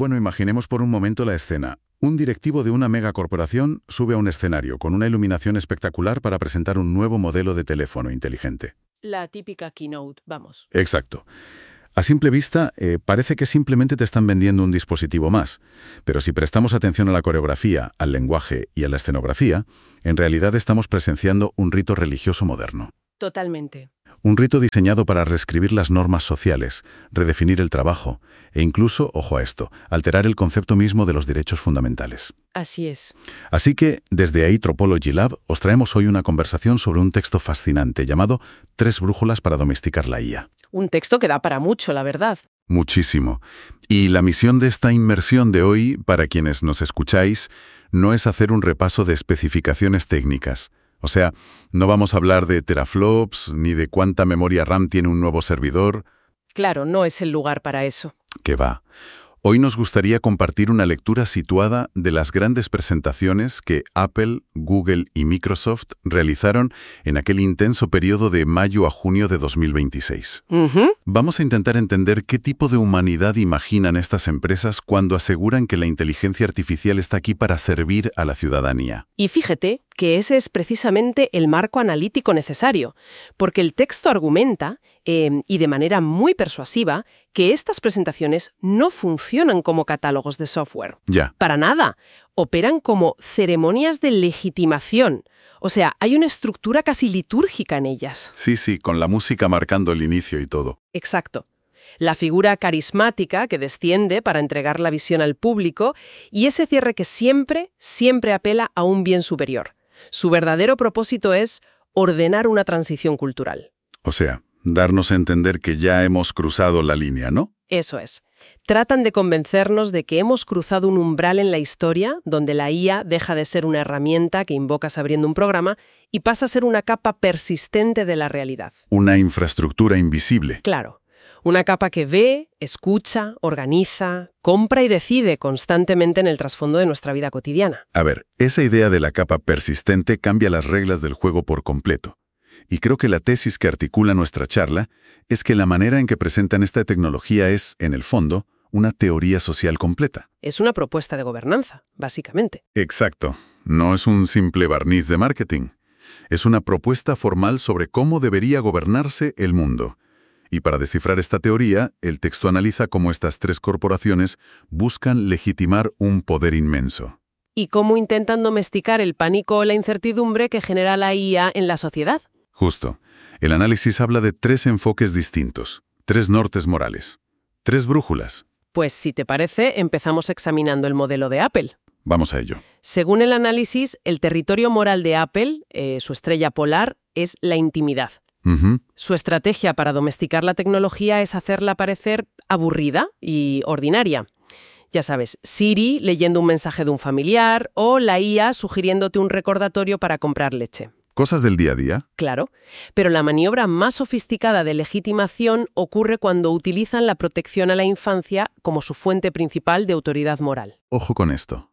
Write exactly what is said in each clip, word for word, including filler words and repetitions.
Bueno, imaginemos por un momento la escena. Un directivo de una megacorporación sube a un escenario con una iluminación espectacular para presentar un nuevo modelo de teléfono inteligente. La típica keynote, vamos. Exacto. A simple vista, eh, parece que simplemente te están vendiendo un dispositivo más, pero si prestamos atención a la coreografía, al lenguaje y a la escenografía, en realidad estamos presenciando un rito religioso moderno. Totalmente. Un rito diseñado para reescribir las normas sociales, redefinir el trabajo e incluso, ojo a esto, alterar el concepto mismo de los derechos fundamentales. Así es. Así que, desde ahí Tropology Lab, os traemos hoy una conversación sobre un texto fascinante llamado Tres brújulas para domesticar la I A. Un texto que da para mucho, la verdad. Muchísimo. Y la misión de esta inmersión de hoy, para quienes nos escucháis, no es hacer un repaso de especificaciones técnicas. O sea, no vamos a hablar de teraflops, ni de cuánta memoria RAM tiene un nuevo servidor. Claro, no es el lugar para eso. Que va. Hoy nos gustaría compartir una lectura situada de las grandes presentaciones que Apple, Google y Microsoft realizaron en aquel intenso periodo de mayo a junio de dos mil veintiséis. Uh-huh. Vamos a intentar entender qué tipo de humanidad imaginan estas empresas cuando aseguran que la inteligencia artificial está aquí para servir a la ciudadanía. Y fíjate que ese es precisamente el marco analítico necesario, porque el texto argumenta, eh, y de manera muy persuasiva, que estas presentaciones no funcionan como catálogos de software. Ya. Para nada. Operan como ceremonias de legitimación. O sea, hay una estructura casi litúrgica en ellas. Sí, sí, con la música marcando el inicio y todo. Exacto. La figura carismática que desciende para entregar la visión al público y ese cierre que siempre, siempre apela a un bien superior. Su verdadero propósito es ordenar una transición cultural. O sea, darnos a entender que ya hemos cruzado la línea, ¿no? Eso es. Tratan de convencernos de que hemos cruzado un umbral en la historia donde la I A deja de ser una herramienta que invocas abriendo un programa y pasa a ser una capa persistente de la realidad. Una infraestructura invisible. Claro. Una capa que ve, escucha, organiza, compra y decide constantemente en el trasfondo de nuestra vida cotidiana. A ver, esa idea de la capa persistente cambia las reglas del juego por completo. Y creo que la tesis que articula nuestra charla es que la manera en que presentan esta tecnología es, en el fondo, una teoría social completa. Es una propuesta de gobernanza, básicamente. Exacto. No es un simple barniz de marketing. Es una propuesta formal sobre cómo debería gobernarse el mundo. Y para descifrar esta teoría, el texto analiza cómo estas tres corporaciones buscan legitimar un poder inmenso. ¿Y cómo intentan domesticar el pánico o la incertidumbre que genera la I A en la sociedad? Justo. El análisis habla de tres enfoques distintos, tres nortes morales, tres brújulas. Pues si te parece, empezamos examinando el modelo de Apple. Vamos a ello. Según el análisis, el territorio moral de Apple, eh, su estrella polar, es la intimidad. Uh-huh. Su estrategia para domesticar la tecnología es hacerla parecer aburrida y ordinaria. Ya sabes, Siri leyendo un mensaje de un familiar o la I A sugiriéndote un recordatorio para comprar leche. Cosas del día a día. Claro, pero la maniobra más sofisticada de legitimación ocurre cuando utilizan la protección a la infancia como su fuente principal de autoridad moral. Ojo con esto.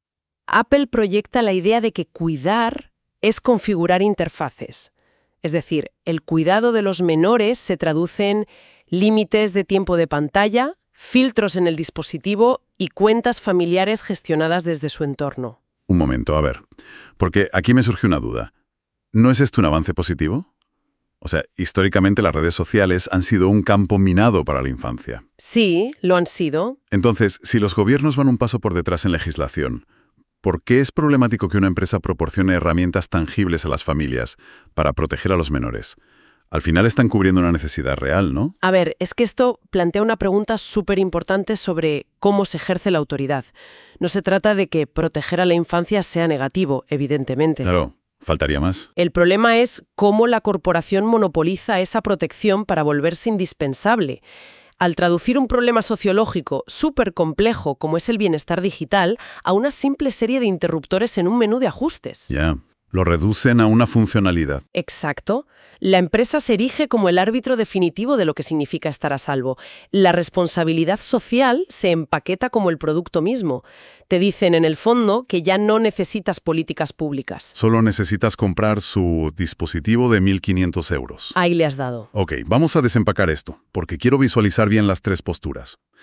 Apple proyecta la idea de que cuidar es configurar interfaces. Es decir, el cuidado de los menores se traduce en límites de tiempo de pantalla, filtros en el dispositivo y cuentas familiares gestionadas desde su entorno. Un momento, a ver, porque aquí me surge una duda. ¿No es esto un avance positivo? O sea, históricamente las redes sociales han sido un campo minado para la infancia. Sí, lo han sido. Entonces, si los gobiernos van un paso por detrás en legislación, ¿por qué es problemático que una empresa proporcione herramientas tangibles a las familias para proteger a los menores? Al final están cubriendo una necesidad real, ¿no? A ver, es que esto plantea una pregunta súper importante sobre cómo se ejerce la autoridad. No se trata de que proteger a la infancia sea negativo, evidentemente. Claro, faltaría más. El problema es cómo la corporación monopoliza esa protección para volverse indispensable. Al traducir un problema sociológico súper complejo como es el bienestar digital a una simple serie de interruptores en un menú de ajustes. Ya, lo reducen a una funcionalidad. Exacto. La empresa se erige como el árbitro definitivo de lo que significa estar a salvo. La responsabilidad social se empaqueta como el producto mismo. Te dicen, en el fondo, que ya no necesitas políticas públicas. Solo necesitas comprar su dispositivo de mil quinientos euros. Ahí le has dado. Ok, vamos a desempacar esto, porque quiero visualizar bien las tres posturas.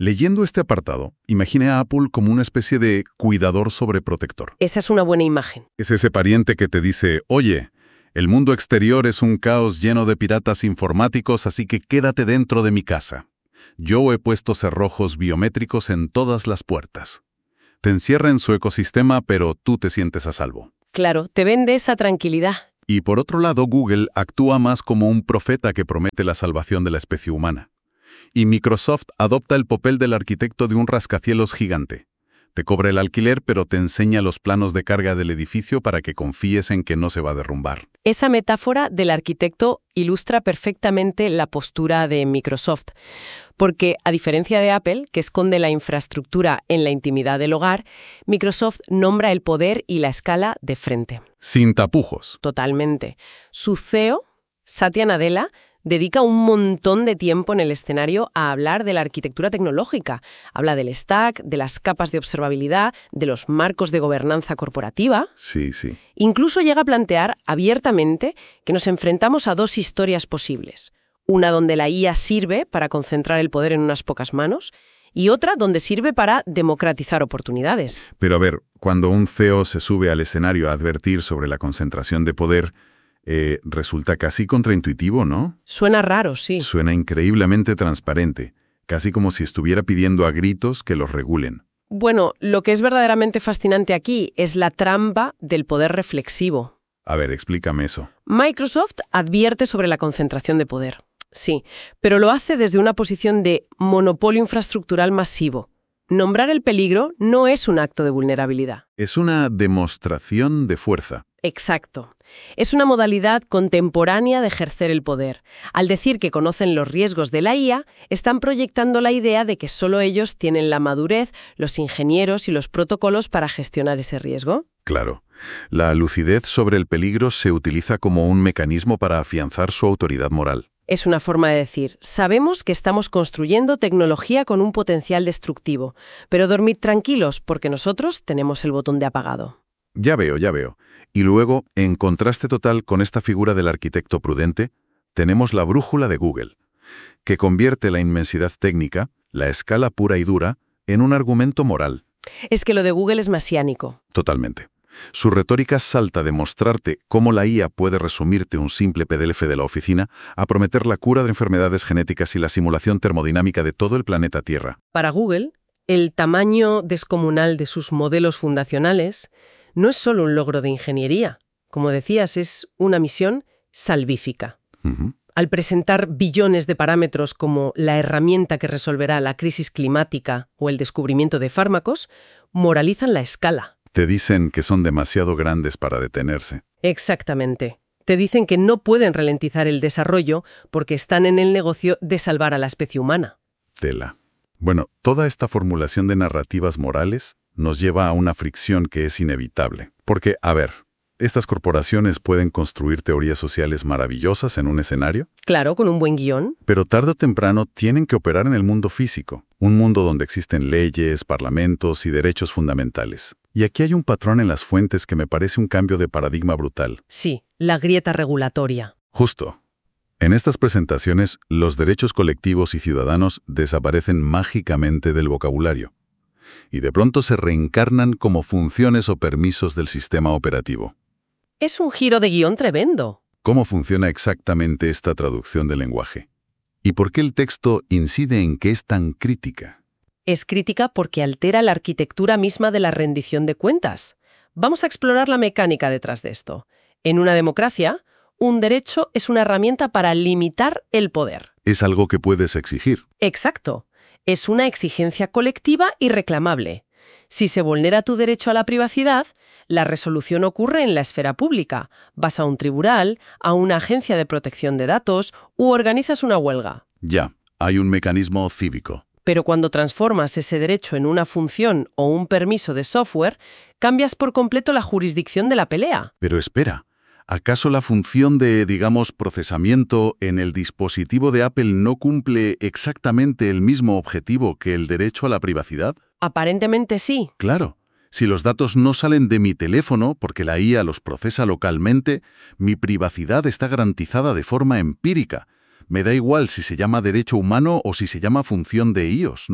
Leyendo este apartado, imagine a Apple como una especie de cuidador sobreprotector. Esa es una buena imagen. Es ese pariente que te dice, oye, el mundo exterior es un caos lleno de piratas informáticos, así que quédate dentro de mi casa. Yo he puesto cerrojos biométricos en todas las puertas. Te encierra en su ecosistema, pero tú te sientes a salvo. Claro, te vende esa tranquilidad. Y por otro lado, Google actúa más como un profeta que promete la salvación de la especie humana. Y Microsoft adopta el papel del arquitecto de un rascacielos gigante. Te cobra el alquiler, pero te enseña los planos de carga del edificio para que confíes en que no se va a derrumbar. Esa metáfora del arquitecto ilustra perfectamente la postura de Microsoft, porque a diferencia de Apple, que esconde la infraestructura en la intimidad del hogar, Microsoft nombra el poder y la escala de frente. Sin tapujos. Totalmente. Su C E O, Satya Nadella, dedica un montón de tiempo en el escenario a hablar de la arquitectura tecnológica. Habla del stack, de las capas de observabilidad, de los marcos de gobernanza corporativa. Sí, sí. Incluso llega a plantear abiertamente que nos enfrentamos a dos historias posibles. Una donde la I A sirve para concentrar el poder en unas pocas manos y otra donde sirve para democratizar oportunidades. Pero a ver, cuando un C E O se sube al escenario a advertir sobre la concentración de poder, Eh, resulta casi contraintuitivo, ¿no? Suena raro, sí. Suena increíblemente transparente, casi como si estuviera pidiendo a gritos que los regulen. Bueno, lo que es verdaderamente fascinante aquí es la trampa del poder reflexivo. A ver, explícame eso. Microsoft advierte sobre la concentración de poder, sí, pero lo hace desde una posición de monopolio infraestructural masivo. Nombrar el peligro no es un acto de vulnerabilidad. Es una demostración de fuerza. Exacto. Es una modalidad contemporánea de ejercer el poder. Al decir que conocen los riesgos de la I A, están proyectando la idea de que solo ellos tienen la madurez, los ingenieros y los protocolos para gestionar ese riesgo. Claro. La lucidez sobre el peligro se utiliza como un mecanismo para afianzar su autoridad moral. Es una forma de decir, sabemos que estamos construyendo tecnología con un potencial destructivo, pero dormid tranquilos porque nosotros tenemos el botón de apagado. Ya veo, ya veo. Y luego, en contraste total con esta figura del arquitecto prudente, tenemos la brújula de Google, que convierte la inmensidad técnica, la escala pura y dura, en un argumento moral. Es que lo de Google es mesiánico. Totalmente. Su retórica salta de mostrarte cómo la I A puede resumirte un simple P D F de la oficina a prometer la cura de enfermedades genéticas y la simulación termodinámica de todo el planeta Tierra. Para Google, el tamaño descomunal de sus modelos fundacionales no es solo un logro de ingeniería. Como decías, es una misión salvífica. Uh-huh. Al presentar billones de parámetros como la herramienta que resolverá la crisis climática o el descubrimiento de fármacos, moralizan la escala. Te dicen que son demasiado grandes para detenerse. Exactamente. Te dicen que no pueden ralentizar el desarrollo porque están en el negocio de salvar a la especie humana. Tela. Bueno, toda esta formulación de narrativas morales nos lleva a una fricción que es inevitable. Porque, a ver, ¿estas corporaciones pueden construir teorías sociales maravillosas en un escenario? Claro, con un buen guión. Pero tarde o temprano tienen que operar en el mundo físico, un mundo donde existen leyes, parlamentos y derechos fundamentales. Y aquí hay un patrón en las fuentes que me parece un cambio de paradigma brutal. Sí, la grieta regulatoria. Justo. En estas presentaciones, los derechos colectivos y ciudadanos desaparecen mágicamente del vocabulario. Y de pronto se reencarnan como funciones o permisos del sistema operativo. Es un giro de guión tremendo. ¿Cómo funciona exactamente esta traducción del lenguaje? ¿Y por qué el texto incide en que es tan crítica? Es crítica porque altera la arquitectura misma de la rendición de cuentas. Vamos a explorar la mecánica detrás de esto. En una democracia, un derecho es una herramienta para limitar el poder. Es algo que puedes exigir. Exacto. Es una exigencia colectiva y reclamable. Si se vulnera tu derecho a la privacidad, la resolución ocurre en la esfera pública. Vas a un tribunal, a una agencia de protección de datos u organizas una huelga. Ya, hay un mecanismo cívico. Pero cuando transformas ese derecho en una función o un permiso de software, cambias por completo la jurisdicción de la pelea. Pero espera, ¿acaso la función de, digamos, procesamiento en el dispositivo de Apple no cumple exactamente el mismo objetivo que el derecho a la privacidad? Aparentemente sí. Claro. Si los datos no salen de mi teléfono porque la I A los procesa localmente, mi privacidad está garantizada de forma empírica. Me da igual si se llama derecho humano o si se llama función de I O S, ¿no?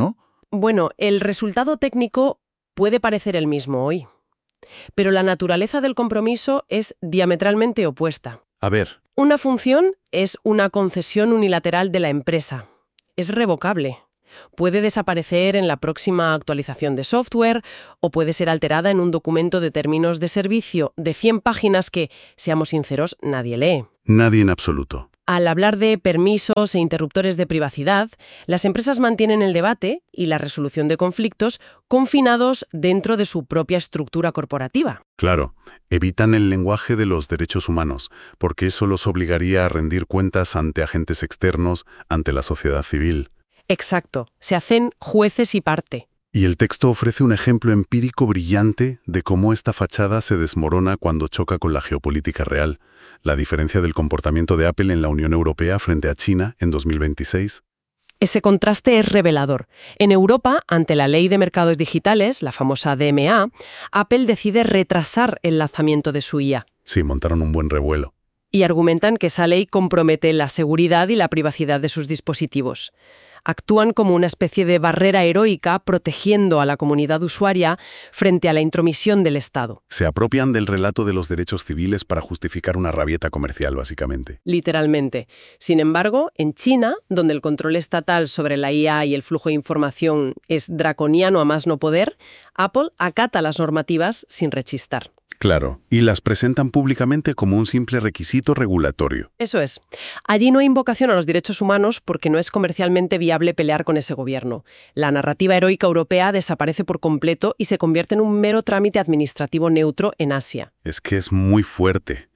Bueno, el resultado técnico puede parecer el mismo hoy, pero la naturaleza del compromiso es diametralmente opuesta. A ver. Una función es una concesión unilateral de la empresa. Es revocable. Puede desaparecer en la próxima actualización de software o puede ser alterada en un documento de términos de servicio de cien páginas que, seamos sinceros, nadie lee. Nadie en absoluto. Al hablar de permisos e interruptores de privacidad, las empresas mantienen el debate y la resolución de conflictos confinados dentro de su propia estructura corporativa. Claro, evitan el lenguaje de los derechos humanos, porque eso los obligaría a rendir cuentas ante agentes externos, ante la sociedad civil. Exacto, se hacen jueces y parte. Y el texto ofrece un ejemplo empírico brillante de cómo esta fachada se desmorona cuando choca con la geopolítica real, la diferencia del comportamiento de Apple en la Unión Europea frente a China en dos mil veintiséis. Ese contraste es revelador. En Europa, ante la Ley de Mercados Digitales, la famosa D M A, Apple decide retrasar el lanzamiento de su I A. Sí, montaron un buen revuelo. Y argumentan que esa ley compromete la seguridad y la privacidad de sus dispositivos. Actúan como una especie de barrera heroica protegiendo a la comunidad usuaria frente a la intromisión del Estado. Se apropian del relato de los derechos civiles para justificar una rabieta comercial, básicamente. Literalmente. Sin embargo, en China, donde el control estatal sobre la I A y el flujo de información es draconiano a más no poder, Apple acata las normativas sin rechistar. Claro, y las presentan públicamente como un simple requisito regulatorio. Eso es. Allí no hay invocación a los derechos humanos porque no es comercialmente viable pelear con ese gobierno. La narrativa heroica europea desaparece por completo y se convierte en un mero trámite administrativo neutro en Asia. Es que es muy fuerte.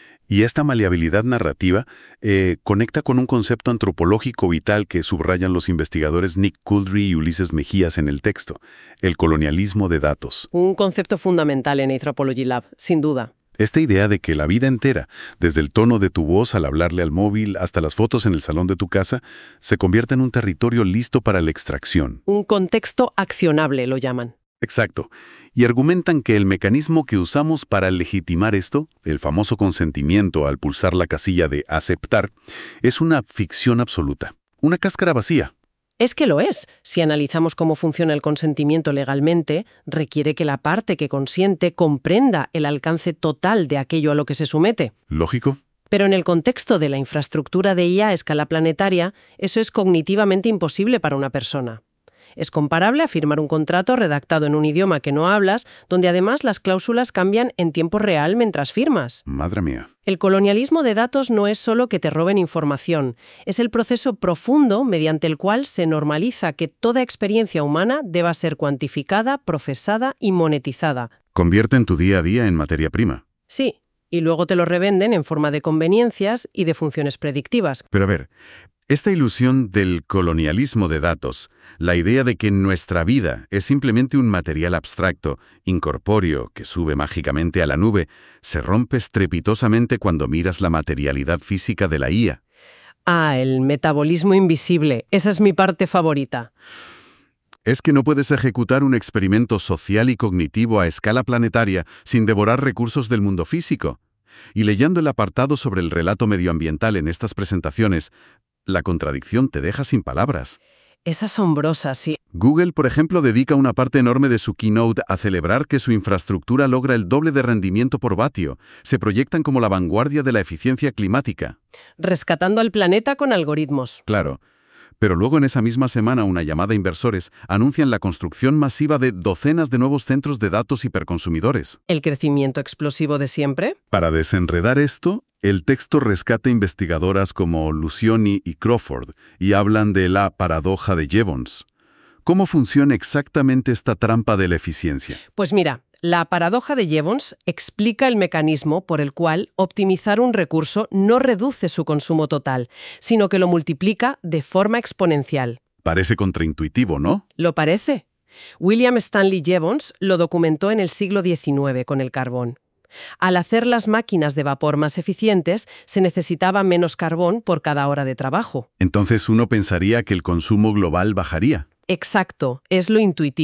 Y esta maleabilidad narrativa eh, conecta con un concepto antropológico vital que subrayan los investigadores Nick Couldry y Ulises Mejías en el texto, el colonialismo de datos. Un concepto fundamental en Anthropology Lab, sin duda. Esta idea de que la vida entera, desde el tono de tu voz al hablarle al móvil hasta las fotos en el salón de tu casa, se convierte en un territorio listo para la extracción. Un contexto accionable, lo llaman. Exacto. Y argumentan que el mecanismo que usamos para legitimar esto, el famoso consentimiento al pulsar la casilla de aceptar, es una ficción absoluta, una cáscara vacía. Es que lo es. Si analizamos cómo funciona el consentimiento legalmente, requiere que la parte que consiente comprenda el alcance total de aquello a lo que se somete. ¿Lógico? Pero en el contexto de la infraestructura de I A a escala planetaria, eso es cognitivamente imposible para una persona. Es comparable a firmar un contrato redactado en un idioma que no hablas, donde además las cláusulas cambian en tiempo real mientras firmas. Madre mía. El colonialismo de datos no es solo que te roben información, es el proceso profundo mediante el cual se normaliza que toda experiencia humana deba ser cuantificada, procesada y monetizada. Convierten tu día a día en materia prima. Sí, y luego te lo revenden en forma de conveniencias y de funciones predictivas. Pero a ver, esta ilusión del colonialismo de datos, la idea de que nuestra vida es simplemente un material abstracto, incorpóreo, que sube mágicamente a la nube, se rompe estrepitosamente cuando miras la materialidad física de la I A. Ah, el metabolismo invisible. Esa es mi parte favorita. Es que no puedes ejecutar un experimento social y cognitivo a escala planetaria sin devorar recursos del mundo físico. Y leyendo el apartado sobre el relato medioambiental en estas presentaciones, la contradicción te deja sin palabras. Es asombrosa, sí. Google, por ejemplo, dedica una parte enorme de su keynote a celebrar que su infraestructura logra el doble de rendimiento por vatio. Se proyectan como la vanguardia de la eficiencia climática. Rescatando al planeta con algoritmos. Claro. Pero luego en esa misma semana una llamada a inversores anuncian la construcción masiva de docenas de nuevos centros de datos hiperconsumidores. ¿El crecimiento explosivo de siempre? Para desenredar esto, el texto rescata investigadoras como Lucioni y Crawford y hablan de la paradoja de Jevons. ¿Cómo funciona exactamente esta trampa de la eficiencia? Pues mira, la paradoja de Jevons explica el mecanismo por el cual optimizar un recurso no reduce su consumo total, sino que lo multiplica de forma exponencial. Parece contraintuitivo, ¿no? ¿Lo parece? William Stanley Jevons lo documentó en el siglo diecinueve con el carbón. Al hacer las máquinas de vapor más eficientes, se necesitaba menos carbón por cada hora de trabajo. Entonces uno pensaría que el consumo global bajaría. Exacto, es lo intuitivo.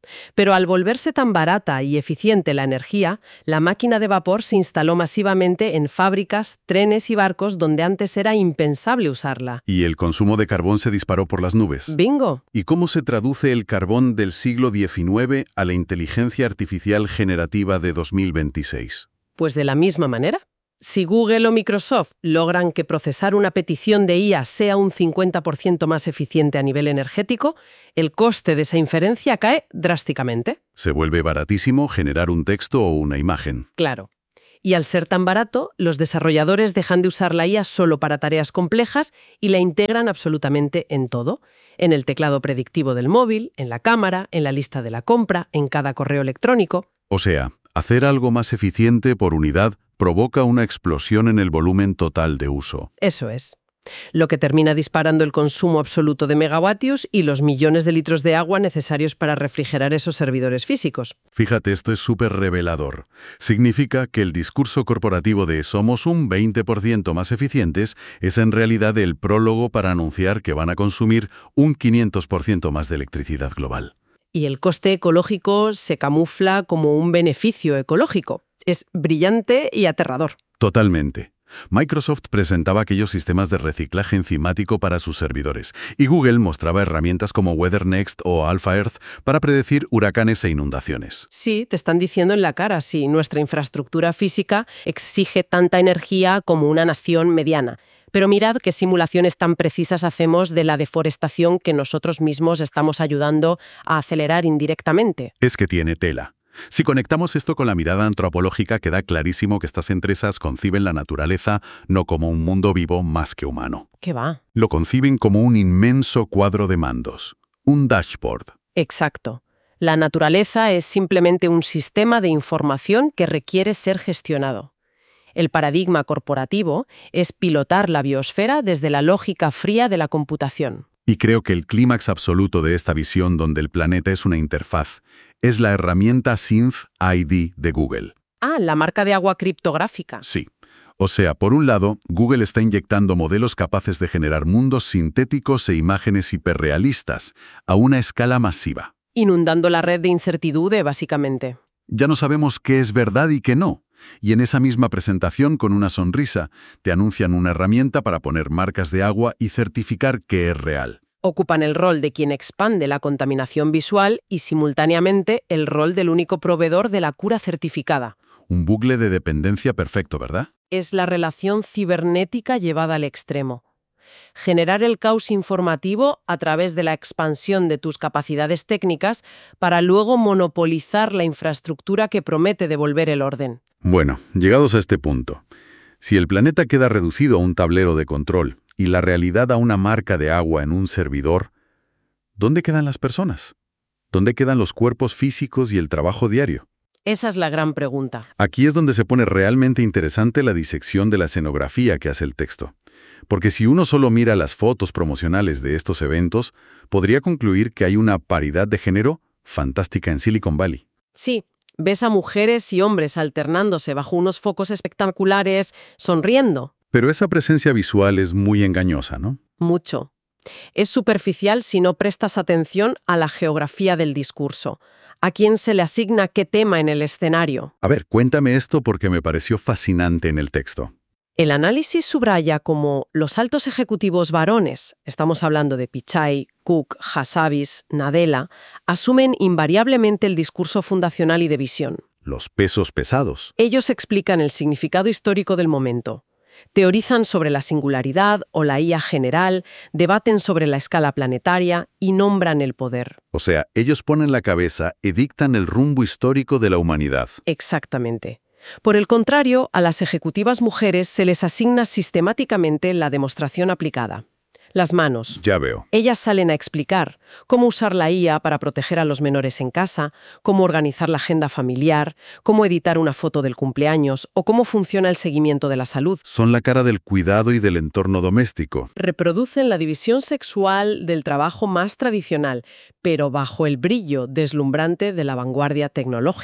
Pero al volverse tan barata y eficiente la energía, la máquina de vapor se instaló masivamente en fábricas, trenes y barcos donde antes era impensable usarla. Y el consumo de carbón se disparó por las nubes. ¡Bingo! ¿Y cómo se traduce el carbón del siglo diecinueve a la inteligencia artificial generativa de dos mil veintiséis? Pues de la misma manera. Si Google o Microsoft logran que procesar una petición de I A sea un cincuenta por ciento más eficiente a nivel energético, el coste de esa inferencia cae drásticamente. Se vuelve baratísimo generar un texto o una imagen. Claro. Y al ser tan barato, los desarrolladores dejan de usar la I A solo para tareas complejas y la integran absolutamente en todo. En el teclado predictivo del móvil, en la cámara, en la lista de la compra, en cada correo electrónico. O sea, hacer algo más eficiente por unidad provoca una explosión en el volumen total de uso. Eso es. Lo que termina disparando el consumo absoluto de megavatios y los millones de litros de agua necesarios para refrigerar esos servidores físicos. Fíjate, esto es súper revelador. Significa que el discurso corporativo de «somos un veinte por ciento más eficientes» es en realidad el prólogo para anunciar que van a consumir un quinientos por ciento más de electricidad global. Y el coste ecológico se camufla como un beneficio ecológico. Es brillante y aterrador. Totalmente. Microsoft presentaba aquellos sistemas de reciclaje enzimático para sus servidores, y Google mostraba herramientas como WeatherNext o AlphaEarth para predecir huracanes e inundaciones. Sí, te están diciendo en la cara si nuestra infraestructura física exige tanta energía como una nación mediana. Pero mirad qué simulaciones tan precisas hacemos de la deforestación que nosotros mismos estamos ayudando a acelerar indirectamente. Es que tiene tela. Si conectamos esto con la mirada antropológica, queda clarísimo que estas empresas conciben la naturaleza no como un mundo vivo más que humano. ¿Qué va? Lo conciben como un inmenso cuadro de mandos, un dashboard. Exacto. La naturaleza es simplemente un sistema de información que requiere ser gestionado. El paradigma corporativo es pilotar la biosfera desde la lógica fría de la computación. Y creo que el clímax absoluto de esta visión, donde el planeta es una interfaz, es la herramienta Synth I D de Google. Ah, la marca de agua criptográfica. Sí. O sea, por un lado, Google está inyectando modelos capaces de generar mundos sintéticos e imágenes hiperrealistas a una escala masiva. Inundando la red de incertidumbre, básicamente. Ya no sabemos qué es verdad y qué no. Y en esa misma presentación, con una sonrisa, te anuncian una herramienta para poner marcas de agua y certificar que es real. Ocupan el rol de quien expande la contaminación visual y simultáneamente el rol del único proveedor de la cura certificada. Un bucle de dependencia perfecto, ¿verdad? Es la relación cibernética llevada al extremo. Generar el caos informativo a través de la expansión de tus capacidades técnicas para luego monopolizar la infraestructura que promete devolver el orden. Bueno, llegados a este punto, si el planeta queda reducido a un tablero de control y la realidad a una marca de agua en un servidor, ¿dónde quedan las personas? ¿Dónde quedan los cuerpos físicos y el trabajo diario? Esa es la gran pregunta. Aquí es donde se pone realmente interesante la disección de la escenografía que hace el texto. Porque si uno solo mira las fotos promocionales de estos eventos, podría concluir que hay una paridad de género fantástica en Silicon Valley. Sí. Ves a mujeres y hombres alternándose bajo unos focos espectaculares, sonriendo. Pero esa presencia visual es muy engañosa, ¿no? Mucho. Es superficial si no prestas atención a la geografía del discurso, a quién se le asigna qué tema en el escenario. A ver, cuéntame esto porque me pareció fascinante en el texto. El análisis subraya como los altos ejecutivos varones, estamos hablando de Pichai, Cook, Hassabis, Nadella, asumen invariablemente el discurso fundacional y de visión. Los pesos pesados. Ellos explican el significado histórico del momento. Teorizan sobre la singularidad o la I A general, debaten sobre la escala planetaria y nombran el poder. O sea, ellos ponen la cabeza y dictan el rumbo histórico de la humanidad. Exactamente. Por el contrario, a las ejecutivas mujeres se les asigna sistemáticamente la demostración aplicada. Las manos. Ya veo. Ellas salen a explicar cómo usar la I A para proteger a los menores en casa, cómo organizar la agenda familiar, cómo editar una foto del cumpleaños o cómo funciona el seguimiento de la salud. Son la cara del cuidado y del entorno doméstico. Reproducen la división sexual del trabajo más tradicional, pero bajo el brillo deslumbrante de la vanguardia tecnológica.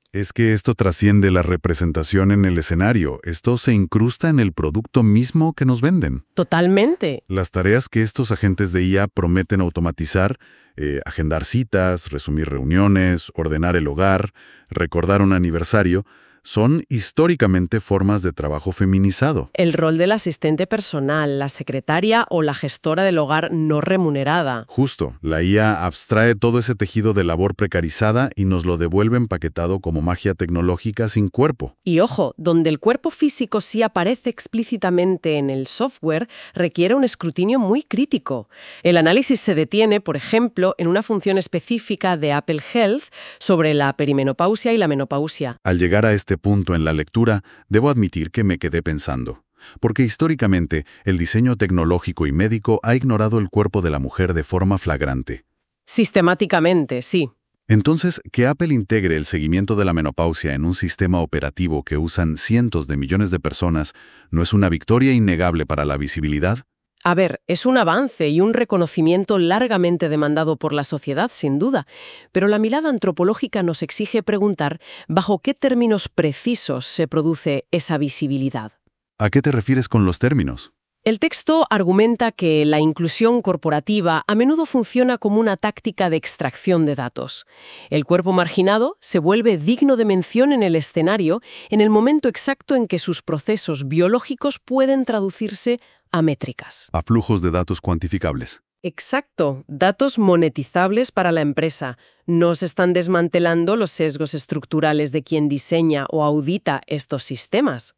Es que esto trasciende la representación en el escenario. Esto se incrusta en el producto mismo que nos venden. Totalmente. Las tareas que estos agentes de I A prometen automatizar, eh, agendar citas, resumir reuniones, ordenar el hogar, recordar un aniversario, son históricamente formas de trabajo feminizado. El rol del asistente personal, la secretaria o la gestora del hogar no remunerada. Justo, la I A abstrae todo ese tejido de labor precarizada y nos lo devuelve empaquetado como magia tecnológica sin cuerpo. Y ojo, donde el cuerpo físico sí aparece explícitamente en el software, requiere un escrutinio muy crítico. El análisis se detiene, por ejemplo, en una función específica de Apple Health sobre la perimenopausia y la menopausia. Al llegar a este punto en la lectura, debo admitir que me quedé pensando. Porque históricamente, el diseño tecnológico y médico ha ignorado el cuerpo de la mujer de forma flagrante. Sistemáticamente, sí. Entonces, que Apple integre el seguimiento de la menopausia en un sistema operativo que usan cientos de millones de personas, ¿no es una victoria innegable para la visibilidad? A ver, es un avance y un reconocimiento largamente demandado por la sociedad, sin duda, pero la mirada antropológica nos exige preguntar bajo qué términos precisos se produce esa visibilidad. ¿A qué te refieres con los términos? El texto argumenta que la inclusión corporativa a menudo funciona como una táctica de extracción de datos. El cuerpo marginado se vuelve digno de mención en el escenario en el momento exacto en que sus procesos biológicos pueden traducirse a métricas. A flujos de datos cuantificables. Exacto, datos monetizables para la empresa. No se están desmantelando los sesgos estructurales de quien diseña o audita estos sistemas.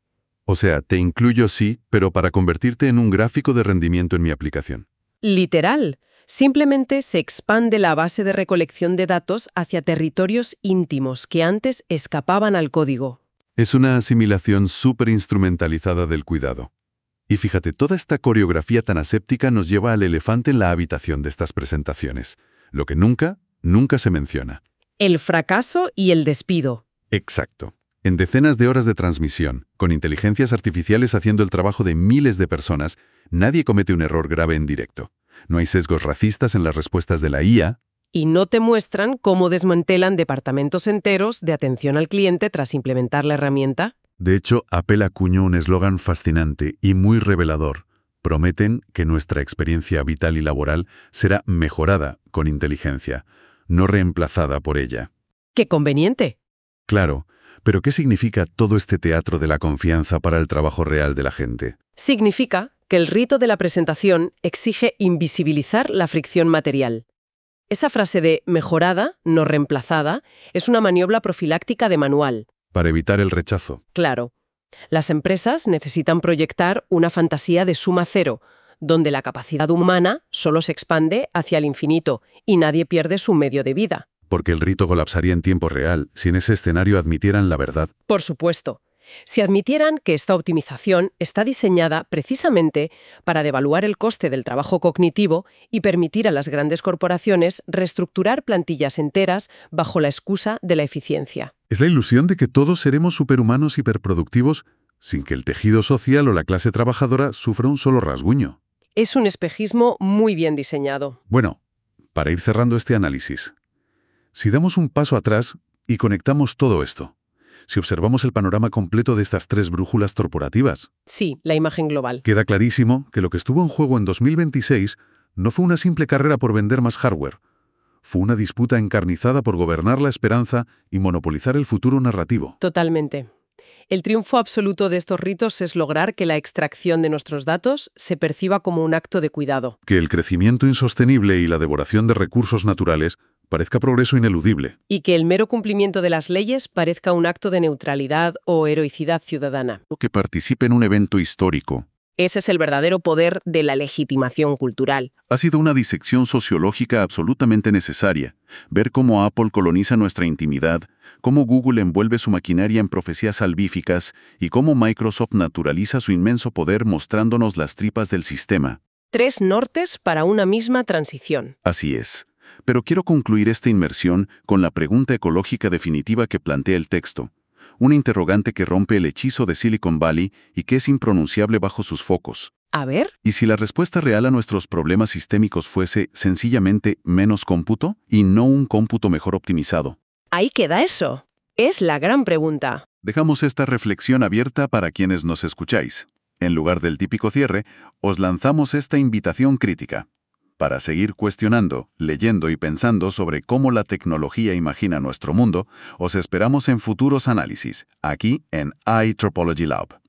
O sea, te incluyo sí, pero para convertirte en un gráfico de rendimiento en mi aplicación. Literal. Simplemente se expande la base de recolección de datos hacia territorios íntimos que antes escapaban al código. Es una asimilación súper instrumentalizada del cuidado. Y fíjate, toda esta coreografía tan aséptica nos lleva al elefante en la habitación de estas presentaciones. Lo que nunca, nunca se menciona. El fracaso y el despido. Exacto. En decenas de horas de transmisión, con inteligencias artificiales haciendo el trabajo de miles de personas, nadie comete un error grave en directo. No hay sesgos racistas en las respuestas de la I A. Y no te muestran cómo desmantelan departamentos enteros de atención al cliente tras implementar la herramienta. De hecho, Apple acuñó un eslogan fascinante y muy revelador. Prometen que nuestra experiencia vital y laboral será mejorada con inteligencia, no reemplazada por ella. ¡Qué conveniente! Claro. ¿Pero qué significa todo este teatro de la confianza para el trabajo real de la gente? Significa que el rito de la presentación exige invisibilizar la fricción material. Esa frase de mejorada, no reemplazada, es una maniobra profiláctica de manual. Para evitar el rechazo. Claro. Las empresas necesitan proyectar una fantasía de suma cero, donde la capacidad humana solo se expande hacia el infinito y nadie pierde su medio de vida. Porque el rito colapsaría en tiempo real si en ese escenario admitieran la verdad. Por supuesto. Si admitieran que esta optimización está diseñada precisamente para devaluar el coste del trabajo cognitivo y permitir a las grandes corporaciones reestructurar plantillas enteras bajo la excusa de la eficiencia. Es la ilusión de que todos seremos superhumanos hiperproductivos sin que el tejido social o la clase trabajadora sufra un solo rasguño. Es un espejismo muy bien diseñado. Bueno, para ir cerrando este análisis, si damos un paso atrás y conectamos todo esto, si observamos el panorama completo de estas tres brújulas corporativas. Sí, la imagen global. Queda clarísimo que lo que estuvo en juego en dos mil veintiséis no fue una simple carrera por vender más hardware. Fue una disputa encarnizada por gobernar la esperanza y monopolizar el futuro narrativo. Totalmente. El triunfo absoluto de estos ritos es lograr que la extracción de nuestros datos se perciba como un acto de cuidado. Que el crecimiento insostenible y la devoración de recursos naturales parezca progreso ineludible. Y que el mero cumplimiento de las leyes parezca un acto de neutralidad o heroicidad ciudadana. Que participe en un evento histórico. Ese es el verdadero poder de la legitimación cultural. Ha sido una disección sociológica absolutamente necesaria. Ver cómo Apple coloniza nuestra intimidad, cómo Google envuelve su maquinaria en profecías salvíficas y cómo Microsoft naturaliza su inmenso poder mostrándonos las tripas del sistema. Tres nortes para una misma transición. Así es. Pero quiero concluir esta inmersión con la pregunta ecológica definitiva que plantea el texto. Una interrogante que rompe el hechizo de Silicon Valley y que es impronunciable bajo sus focos. A ver. ¿Y si la respuesta real a nuestros problemas sistémicos fuese sencillamente menos cómputo y no un cómputo mejor optimizado? Ahí queda eso. Es la gran pregunta. Dejamos esta reflexión abierta para quienes nos escucháis. En lugar del típico cierre, os lanzamos esta invitación crítica. Para seguir cuestionando, leyendo y pensando sobre cómo la tecnología imagina nuestro mundo, os esperamos en futuros análisis, aquí en iTropology Lab.